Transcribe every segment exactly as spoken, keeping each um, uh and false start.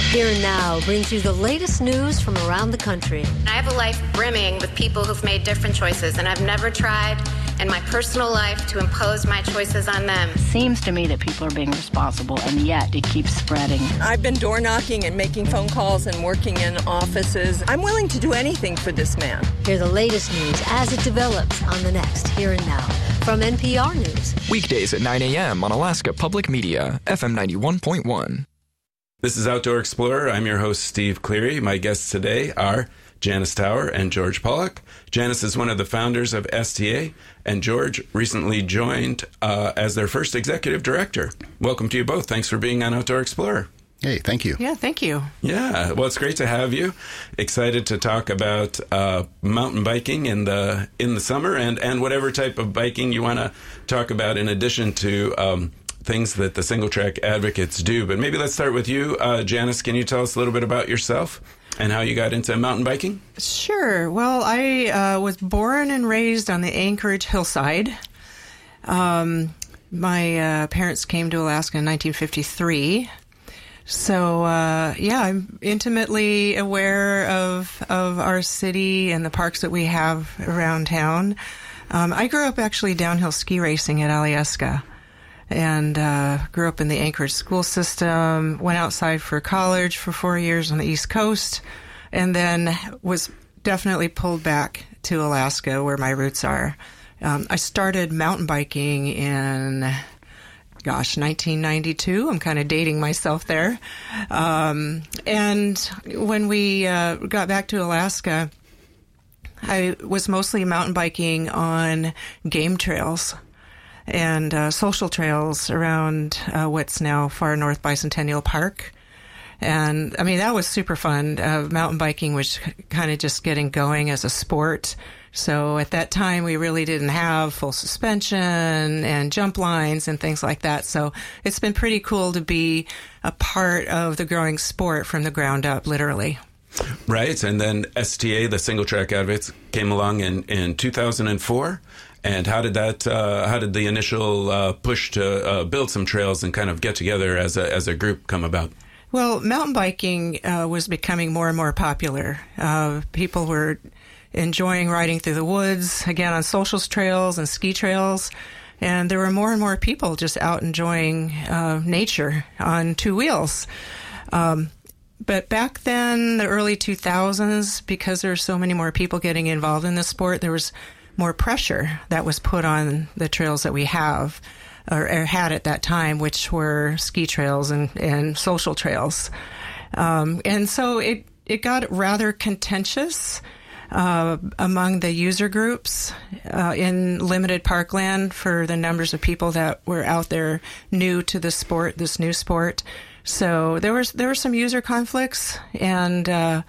Here and Now brings you the latest news from around the country. I have a life brimming with people who've made different choices, and I've never tried in my personal life to impose my choices on them. Seems to me that people are being responsible, and yet it keeps spreading. I've been door knocking and making phone calls and working in offices. I'm willing to do anything for this man. Hear the latest news as it develops on the next Here and Now from N P R News. Weekdays at nine a.m. on Alaska Public Media, F M ninety-one point one. This is Outdoor Explorer. I'm your host, Steve Cleary. My guests today are Janice Tower and George Pollock. Janice is one of the founders of S T A, and George recently joined uh, as their first executive director. Welcome to you both. Thanks for being on Outdoor Explorer. Hey, thank you. Yeah, thank you. Yeah, well, it's great to have you. Excited to talk about uh, mountain biking in the in the summer and, and whatever type of biking you want to talk about in addition to um, things that the single track advocates do. But maybe let's start with you. Uh, Janice, can you tell us a little bit about yourself and how you got into mountain biking? Sure. Well, I uh, was born and raised on the Anchorage hillside. Um, my uh, parents came to Alaska in nineteen fifty-three. So, uh, yeah, I'm intimately aware of of our city and the parks that we have around town. Um, I grew up actually downhill ski racing at Alyeska, and uh, grew up in the Anchorage school system, went outside for college for four years on the East Coast, and then was definitely pulled back to Alaska where my roots are. Um, I started mountain biking in... Gosh, nineteen ninety-two. I'm kind of dating myself there. Um, and when we uh, got back to Alaska, I was mostly mountain biking on game trails and uh, social trails around uh, what's now Far North Bicentennial Park. And, I mean, that was super fun. Uh, mountain biking was kind of just getting going as a sport. So at that time, we really didn't have full suspension and jump lines and things like that. So it's been pretty cool to be a part of the growing sport from the ground up, literally. Right. And then S T A, the Single Track Advocates, came along in, in two thousand four. And how did that, uh, how did the initial uh, push to uh, build some trails and kind of get together as a, as a group come about? Well, mountain biking uh, was becoming more and more popular. Uh, people were enjoying riding through the woods, again, on social trails and ski trails. And there were more and more people just out enjoying uh, nature on two wheels. Um, but back then, the early two thousands, because there were so many more people getting involved in the sport, there was more pressure that was put on the trails that we have or, or had at that time, which were ski trails and, and social trails. Um, and so it, it got rather contentious Uh, among the user groups uh, in limited parkland for the numbers of people that were out there new to the sport, this new sport. So there was there were some user conflicts, and uh,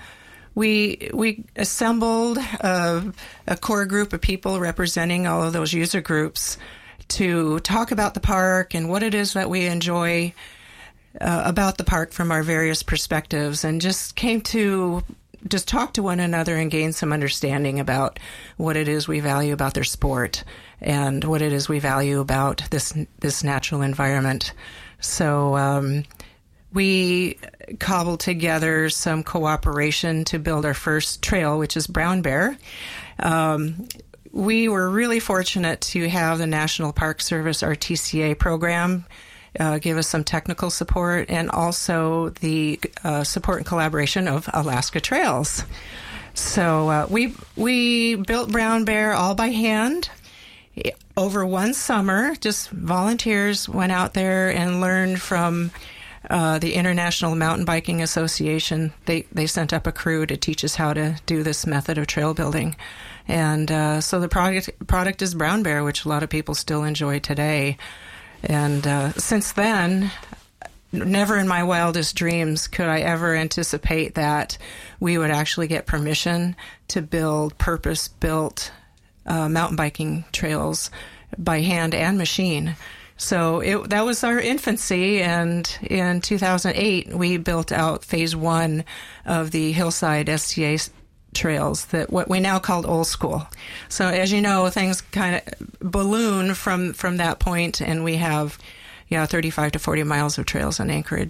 we we assembled a, a core group of people representing all of those user groups to talk about the park and what it is that we enjoy uh, about the park from our various perspectives, and just came to just talk to one another and gain some understanding about what it is we value about their sport and what it is we value about this this natural environment. So um, we cobbled together some cooperation to build our first trail, which is Brown Bear. Um, we were really fortunate to have the National Park Service, our T C A program, Uh, give us some technical support, and also the uh, support and collaboration of Alaska Trails. So uh, we we built Brown Bear all by hand over one summer. Just volunteers went out there and learned from uh, the International Mountain Biking Association. They they sent up a crew to teach us how to do this method of trail building. And uh, so the product product is Brown Bear, which a lot of people still enjoy today. And uh, since then, never in my wildest dreams could I ever anticipate that we would actually get permission to build purpose-built uh, mountain biking trails by hand and machine. So it, that was our infancy, and in two thousand eight, we built out phase one of the Hillside S T A trails, that what we now called Old School. So as you know, things kind of balloon from, from that point, and we have, you know, thirty-five to forty miles of trails in Anchorage.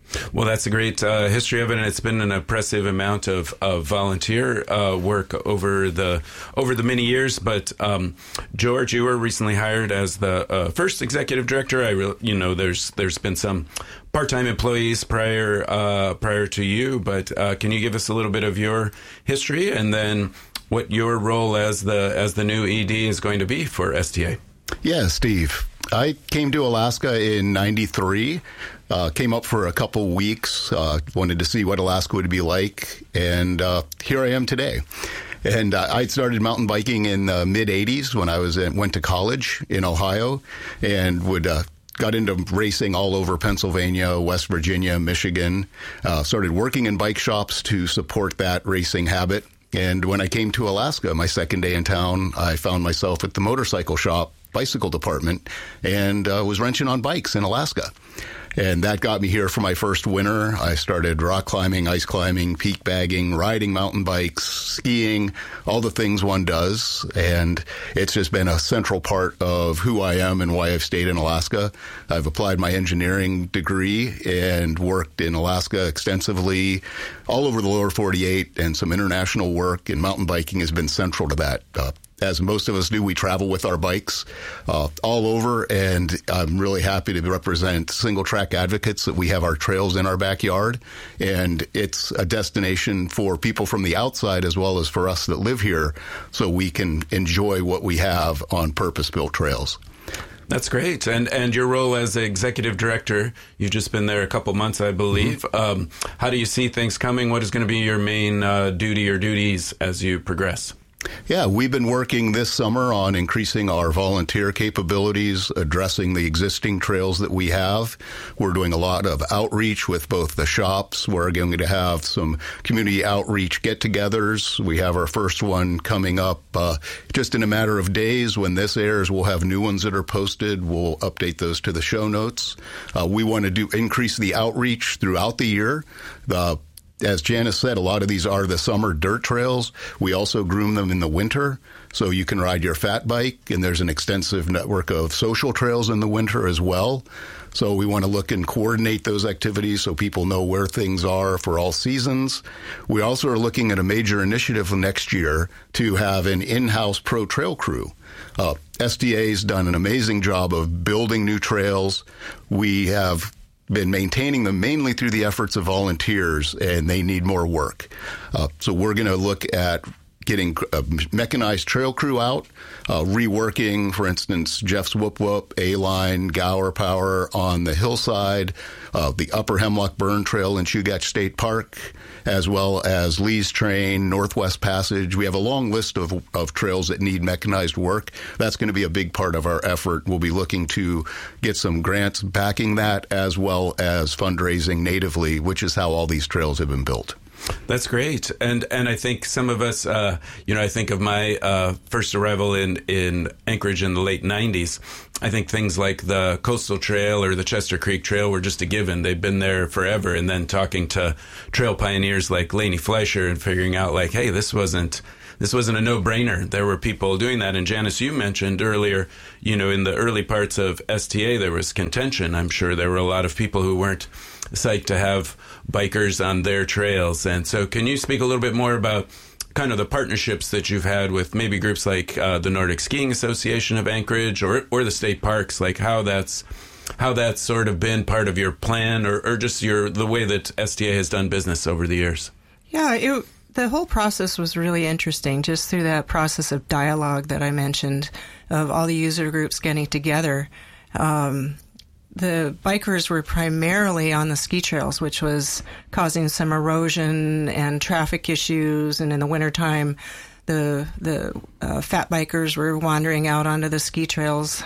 Well, that's a great uh, history of it, and it's been an impressive amount of, of volunteer uh, work over the over the many years. But um, George, you were recently hired as the uh, first executive director. I, re- you know, there's there's been some part-time employees prior uh, prior to you, but uh, can you give us a little bit of your history and then what your role as the as the new E D is going to be for S T A? Yeah, Steve. I came to Alaska in ninety-three, uh, came up for a couple weeks, uh, wanted to see what Alaska would be like, and uh, here I am today. And uh, I started mountain biking in the mid-eighties when I was in, went to college in Ohio and would uh, got into racing all over Pennsylvania, West Virginia, Michigan, uh, started working in bike shops to support that racing habit. And when I came to Alaska, my second day in town, I found myself at the motorcycle shop, bicycle department, and uh, was wrenching on bikes in Alaska. And that got me here for my first winter. I started rock climbing, ice climbing, peak bagging, riding mountain bikes, skiing, all the things one does. And it's just been a central part of who I am and why I've stayed in Alaska. I've applied my engineering degree and worked in Alaska extensively, all over the lower forty-eight, and some international work, and mountain biking has been central to that. Uh, As most of us do, we travel with our bikes uh, all over, and I'm really happy to represent Single Track Advocates, that we have our trails in our backyard, and it's a destination for people from the outside as well as for us that live here, so we can enjoy what we have on purpose-built trails. That's great. And and your role as executive director, you've just been there a couple months, I believe. Mm-hmm. Um, how do you see things coming? What is going to be your main uh, duty or duties as you progress? Yeah, we've been working this summer on increasing our volunteer capabilities, addressing the existing trails that we have. We're doing a lot of outreach with both the shops. We're going to have some community outreach get-togethers. We have our first one coming up uh, just in a matter of days. When this airs, we'll have new ones that are posted. We'll update those to the show notes. Uh, we want to do increase the outreach throughout the year. The As Janice said, a lot of these are the summer dirt trails. We also groom them in the winter, so you can ride your fat bike, and there's an extensive network of social trails in the winter as well. So we want to look and coordinate those activities so people know where things are for all seasons. We also are looking at a major initiative next year to have an in-house pro trail crew. Uh, S D A's done an amazing job of building new trails. We have been maintaining them mainly through the efforts of volunteers, and they need more work. Uh, so we're going to look at getting a mechanized trail crew out, uh, reworking, for instance, Jeff's Whoop Whoop, A-Line, Gower Power on the hillside, uh, the Upper Hemlock Burn Trail in Chugach State Park, as well as Lee's Train, Northwest Passage. We have a long list of, of trails that need mechanized work. That's going to be a big part of our effort. We'll be looking to get some grants backing that, as well as fundraising natively, which is how all these trails have been built. That's great. And and I think some of us, uh, you know, I think of my uh, first arrival in, in Anchorage in the late nineties. I think things like the Coastal Trail or the Chester Creek Trail were just a given. They've been there forever. And then talking to trail pioneers like Laney Fleischer and figuring out like, hey, this wasn't this wasn't a no-brainer. There were people doing that. And Janice, you mentioned earlier, you know, in the early parts of S T A, there was contention. I'm sure there were a lot of people who weren't psyched to have bikers on their trails. And so can you speak a little bit more about kind of the partnerships that you've had with maybe groups like uh, the Nordic Skiing Association of Anchorage or or the state parks, like how that's how that's sort of been part of your plan or, or just your the way that S T A has done business over the years? Yeah, it, the whole process was really interesting, just through that process of dialogue that I mentioned, of all the user groups getting together. Um, The bikers were primarily on the ski trails, which was causing some erosion and traffic issues. And in the wintertime, the the uh, fat bikers were wandering out onto the ski trails.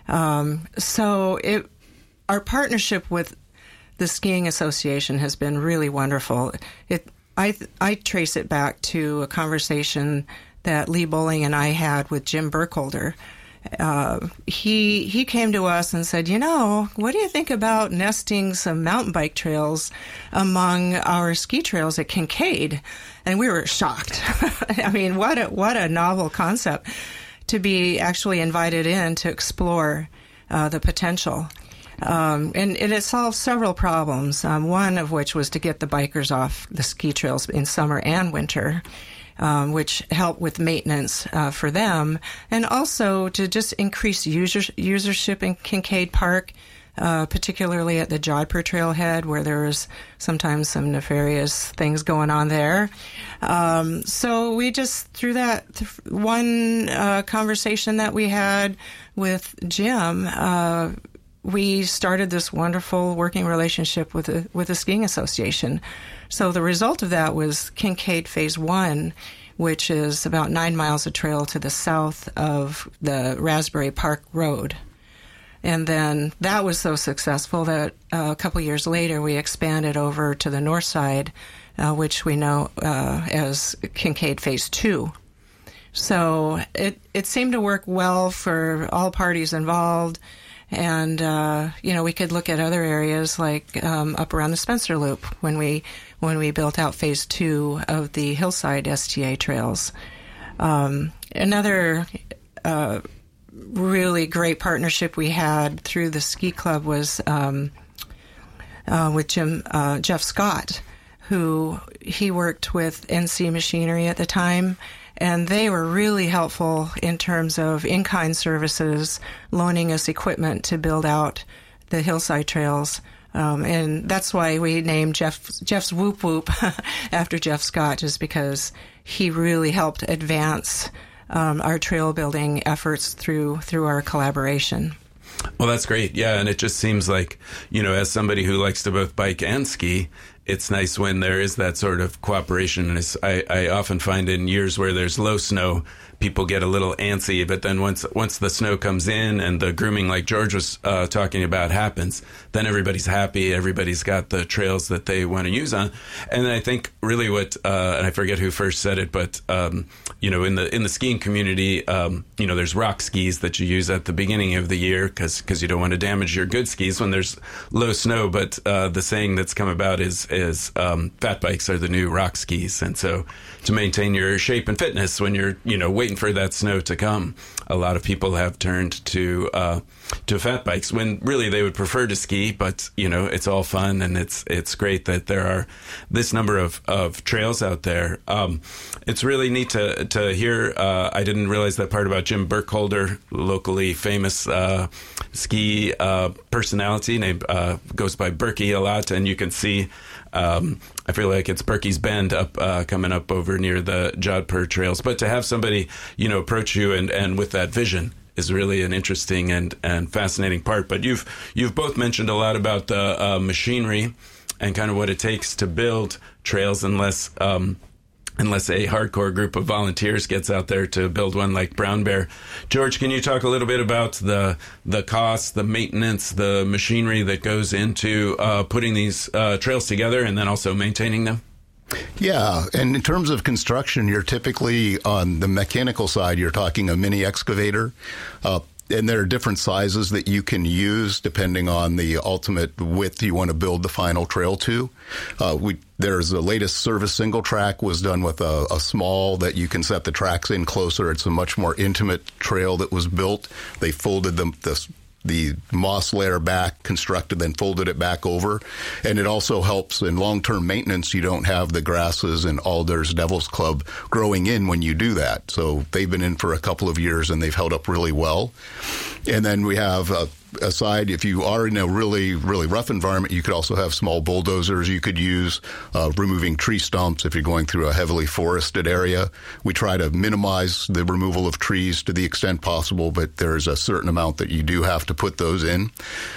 Um, so it, our partnership with the Skiing Association has been really wonderful. It I I trace it back to a conversation that Lee Bowling and I had with Jim Burkholder. Uh, he he came to us and said, you know, what do you think about nesting some mountain bike trails among our ski trails at Kincaid? And we were shocked. I mean, what a, what a novel concept to be actually invited in to explore uh, the potential. Um, and, and it solved several problems, um, one of which was to get the bikers off the ski trails in summer and winter, um, which helped with maintenance uh, for them, and also to just increase user, usership in Kincaid Park, uh, particularly at the Jodhpur Trailhead, where there was sometimes some nefarious things going on there. Um, so we just, through that th- one uh, conversation that we had with Jim, uh, we started this wonderful working relationship with the, with the skiing association. So the result of that was Kincaid Phase One, which is about nine miles of trail to the south of the Raspberry Park Road. And then that was so successful that uh, a couple years later we expanded over to the north side, uh, which we know uh, as Kincaid Phase Two. So it, it seemed to work well for all parties involved. And, uh, you know, we could look at other areas like um, up around the Spencer Loop when we when we built out Phase Two of the Hillside S T A trails. Um, another uh, really great partnership we had through the ski club was um, uh, with Jim uh, Jeff Scott, who he worked with N C Machinery at the time. And they were really helpful in terms of in-kind services, loaning us equipment to build out the hillside trails. Um, and that's why we named Jeff, Jeff's Whoop Whoop after Jeff Scott, just because he really helped advance um, our trail building efforts through through our collaboration. Well, that's great. Yeah, and it just seems like, you know, as somebody who likes to both bike and ski, it's nice when there is that sort of cooperation. And I, I often find in years where there's low snow, people get a little antsy. But then once once the snow comes in and the grooming, like George was uh, talking about, happens, then everybody's happy. Everybody's got the trails that they want to use on. And I think really what, uh, and I forget who first said it, but, um, you know, in the in the skiing community, um, you know, there's rock skis that you use at the beginning of the year because because you don't want to damage your good skis when there's low snow. But uh, the saying that's come about is, is um, fat bikes are the new rock skis. And so to maintain your shape and fitness when you're, you know, waiting for that snow to come, a lot of people have turned to uh, to fat bikes when really they would prefer to ski. But, you know, it's all fun, and it's it's great that there are this number of, of trails out there. Um, it's really neat to, to hear. Uh, I didn't realize that part about Jim Burkholder, locally famous uh, ski uh, personality, named uh, goes by Berkey a lot, and you can see Um, I feel like it's Berkey's Bend up, uh, coming up over near the Jodhpur trails. But to have somebody, you know, approach you and, and with that vision is really an interesting and, and fascinating part. But you've you've both mentioned a lot about the uh, machinery and kind of what it takes to build trails, unless um, unless a hardcore group of volunteers gets out there to build one like Brown Bear. George, can you talk a little bit about the the costs, the maintenance, the machinery that goes into uh, putting these uh, trails together and then also maintaining them? Yeah, and in terms of construction, you're typically on the mechanical side, you're talking a mini excavator. Uh, And there are different sizes that you can use depending on the ultimate width you want to build the final trail to. Uh, we, there's the latest service single track was done with a, a small that you can set the tracks in closer. It's a much more intimate trail that was built. They folded the, the the moss layer back, constructed, then folded it back over. And it also helps in long-term maintenance. You don't have the grasses and alders, Devil's Club growing in when you do that. So they've been in for a couple of years and they've held up really well. And then we have uh, aside, if you are in a really, really rough environment, you could also have small bulldozers you could use, uh, removing tree stumps if you're going through a heavily forested area. We try to minimize the removal of trees to the extent possible, but there's a certain amount that you do have to put those in.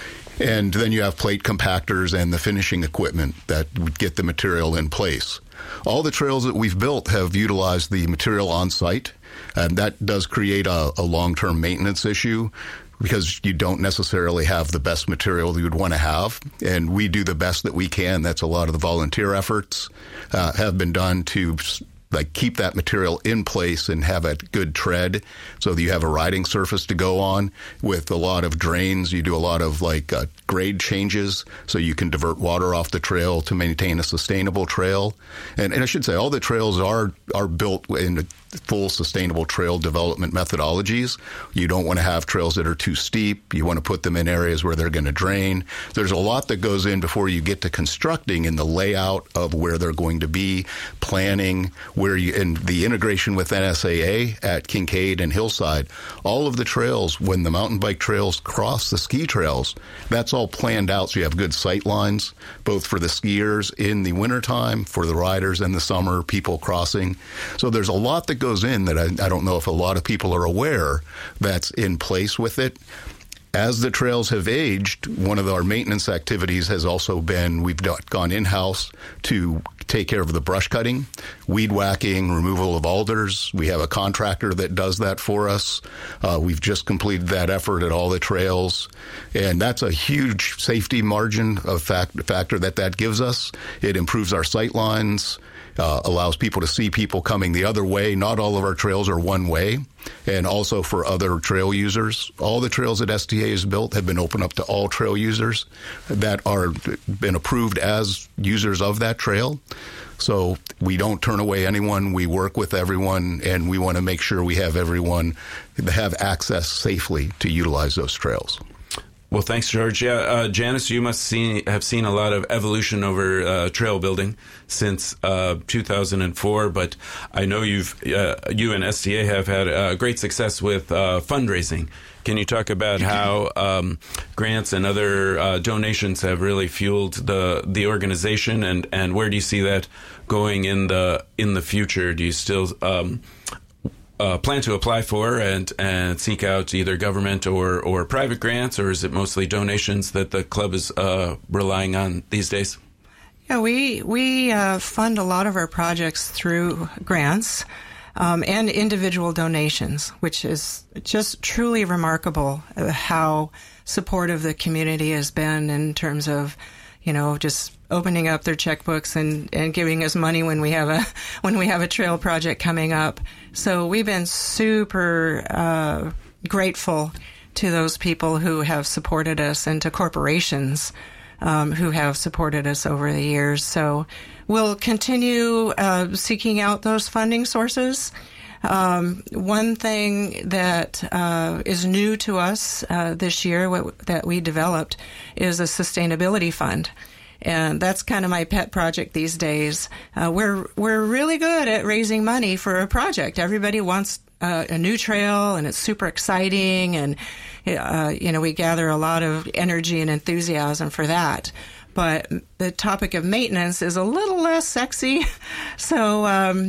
And then you have plate compactors and the finishing equipment that would get the material in place. All the trails that we've built have utilized the material on site, and that does create a, a long-term maintenance issue, because you don't necessarily have the best material you would want to have. And we do the best that we can. That's a lot of the volunteer efforts uh, have been done to like keep that material in place and have a good tread so that you have a riding surface to go on. With a lot of drains, you do a lot of like uh, grade changes so you can divert water off the trail to maintain a sustainable trail. And, and I should say all the trails are are built in full sustainable trail development methodologies. You don't want to have trails that are too steep. You want to put them in areas where they're going to drain. There's a lot that goes in before you get to constructing in the layout of where they're going to be, planning, where you, and the integration with N S A A at Kincaid and Hillside. All of the trails, when the mountain bike trails cross the ski trails, that's all planned out so you have good sight lines, both for the skiers in the wintertime, for the riders in the summer, people crossing. So there's a lot that goes in that I, I don't know if a lot of people are aware that's in place with it. As the trails have aged, one of our maintenance activities has also been we've gone in-house to take care of the brush cutting, weed whacking, removal of alders. We have a contractor that does that for us. Uh, we've just completed that effort at all the trails, and that's a huge safety margin of fact, factor that that gives us. It improves our sight lines. Uh, allows people to see people coming the other way. Not all of our trails are one way. And also for other trail users. All the trails that S T A has built have been opened up to all trail users that are been approved as users of that trail. So we don't turn away anyone. We work with everyone, and we want to make sure we have everyone have access safely to utilize those trails. Well, thanks, George. Yeah, uh, Janice, you must see, have seen a lot of evolution over uh, trail building since uh, two thousand four, but I know you've uh, you and S T A have had uh, great success with uh, fundraising. Can you talk about how um, grants and other uh, donations have really fueled the the organization, and, and where do you see that going in the in the future? Do you still um, Uh, plan to apply for and, and seek out either government or, or private grants, or is it mostly donations that the club is uh, relying on these days? Yeah, we we uh, fund a lot of our projects through grants um, and individual donations, which is just truly remarkable how supportive the community has been in terms of, you know, just opening up their checkbooks and, and giving us money when we have a when we have a trail project coming up. So we've been super uh, grateful to those people who have supported us and to corporations um, who have supported us over the years. So we'll continue uh, seeking out those funding sources. Um, one thing that uh, is new to us uh, this year, what, that we developed, is a sustainability fund. And that's kind of my pet project these days. Uh, we're we're really good at raising money for a project. Everybody wants uh, a new trail, and it's super exciting, and uh, you know we gather a lot of energy and enthusiasm for that. But the topic of maintenance is a little less sexy, so um,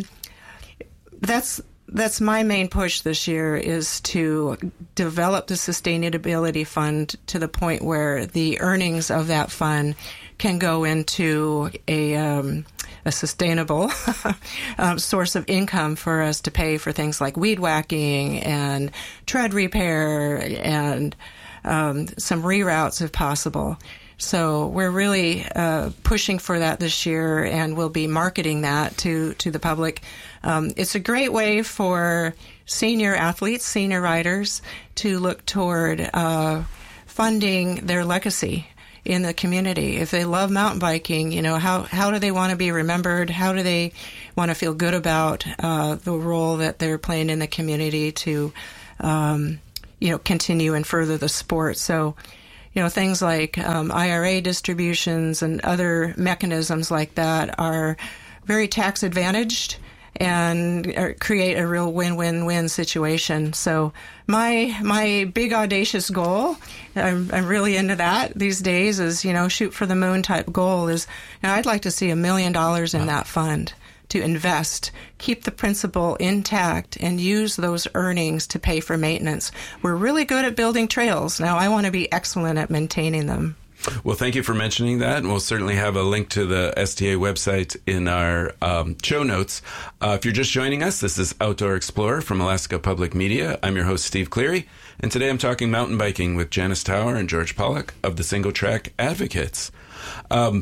that's. That's my main push this year, is to develop the sustainability fund to the point where the earnings of that fund can go into a um, a sustainable um, source of income for us to pay for things like weed whacking and tread repair and um, some reroutes if possible. So we're really uh, pushing for that this year, and we'll be marketing that to, to the public. Um, it's a great way for senior athletes, senior riders, to look toward uh, funding their legacy in the community. If they love mountain biking, you know, how, how do they want to be remembered? How do they want to feel good about uh, the role that they're playing in the community to, um, you know, continue and further the sport? So, you know, things like um, I R A distributions and other mechanisms like that are very tax advantaged and create a real win-win-win situation. So my my big audacious goal, I'm, I'm really into that these days, is, you know, shoot for the moon type goal is, you know, I'd like to see a million dollars in that fund to invest, keep the principal intact, and use those earnings to pay for maintenance. We're really good at building trails. Now I want to be excellent at maintaining them. Well, thank you for mentioning that, and we'll certainly have a link to the S T A website in our um, show notes. Uh, if you're just joining us, this is Outdoor Explorer from Alaska Public Media. I'm your host, Steve Cleary, and today I'm talking mountain biking with Janice Tower and George Pollack of the Single Track Advocates. Um,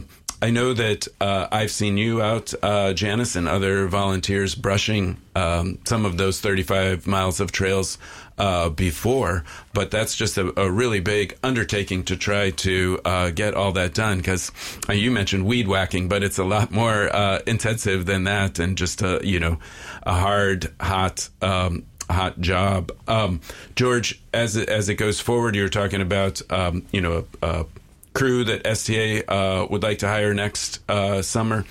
I know that uh, I've seen you out, uh, Janice, and other volunteers brushing um, some of those thirty-five miles of trails uh, before, but that's just a, a really big undertaking to try to uh, get all that done, because uh, you mentioned weed whacking, but it's a lot more uh, intensive than that, and just a, you know, a hard, hot um hot job. Um, George, as it, as it goes forward, you're talking about, um, you know, a, a crew that S T A uh, would like to hire next uh, summer.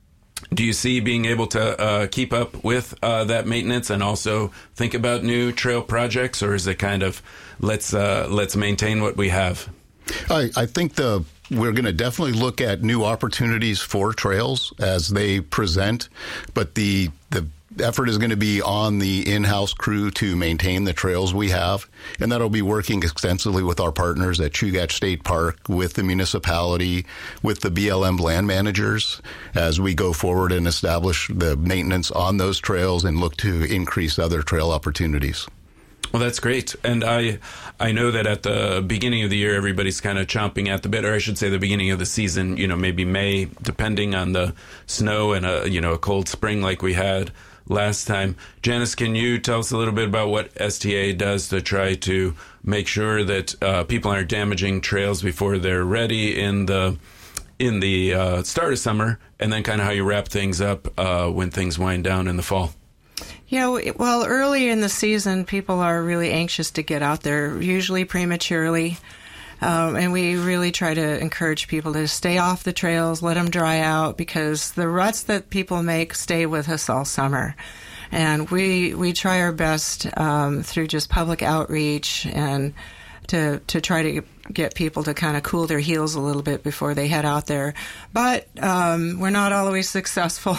Do you see being able to uh, keep up with uh, that maintenance and also think about new trail projects, or is it kind of let's uh, let's maintain what we have? I, I think the we're going to definitely look at new opportunities for trails as they present, but the the effort is going to be on the in-house crew to maintain the trails we have, and that'll be working extensively with our partners at Chugach State Park, with the municipality, with the B L M land managers, as we go forward and establish the maintenance on those trails and look to increase other trail opportunities. Well, that's great. And I I know that at the beginning of the year, everybody's kind of chomping at the bit, or I should say the beginning of the season, you know, maybe May, depending on the snow and, a you know, a cold spring like we had last time. Janice, can you tell us a little bit about what S T A does to try to make sure that uh, people aren't damaging trails before they're ready in the in the uh, start of summer, and then kind of how you wrap things up uh, when things wind down in the fall? Yeah, well, early in the season, people are really anxious to get out there, usually prematurely. Um, and we really try to encourage people to stay off the trails, let them dry out, because the ruts that people make stay with us all summer. And we we try our best um, through just public outreach and to to try to get people to kind of cool their heels a little bit before they head out there. But um, we're not always successful.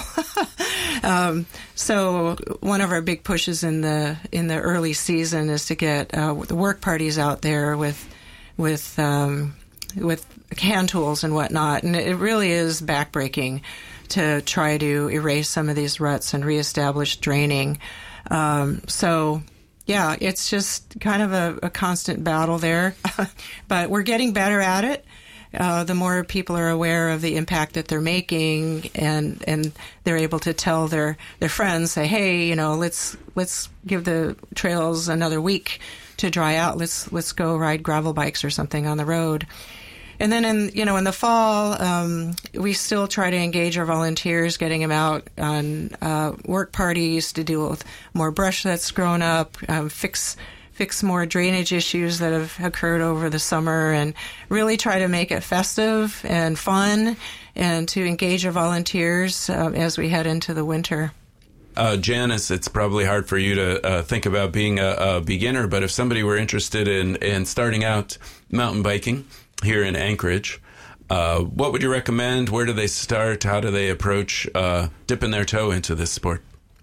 um, so one of our big pushes in the in the early season is to get uh, the work parties out there with with um, with hand tools and whatnot, and it really is backbreaking to try to erase some of these ruts and reestablish draining. Um, so, yeah, it's just kind of a, a constant battle there, but we're getting better at it. Uh, the more people are aware of the impact that they're making, and and they're able to tell their, their friends, say, hey, you know, let's let's give the trails another week to dry out. Let's let's go ride gravel bikes or something on the road. And then in you know in the fall, um, we still try to engage our volunteers, getting them out on uh, work parties to deal with more brush that's grown up, um, fix fix more drainage issues that have occurred over the summer, and really try to make it festive and fun, and to engage our volunteers uh, as we head into the winter. Uh, Janice, it's probably hard for you to uh, think about being a, a beginner, but if somebody were interested in, in starting out mountain biking here in Anchorage, uh, what would you recommend? Where do they start? How do they approach uh, dipping their toe into this sport?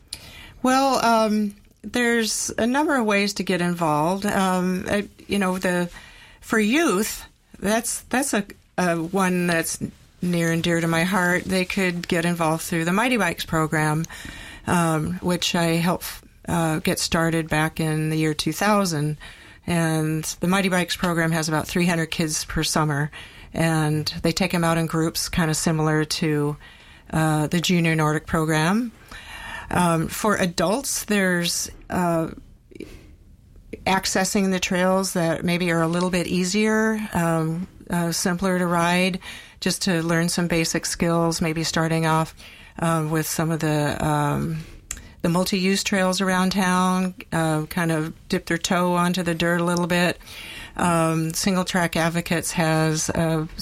Well, um, there's a number of ways to get involved. Um, uh, you know, the for youth, that's that's a, a one that's near and dear to my heart. They could get involved through the Mighty Bikes program, um, which I helped uh, get started back in the year two thousand. And the Mighty Bikes program has about three hundred kids per summer, and they take them out in groups, kind of similar to uh, the Junior Nordic program. Um, for adults, there's uh, accessing the trails that maybe are a little bit easier, um, uh, simpler to ride, just to learn some basic skills, maybe starting off uh, with some of the um, the multi-use trails around town, uh, kind of dip their toe onto the dirt a little bit. Um, Single Track Advocates has a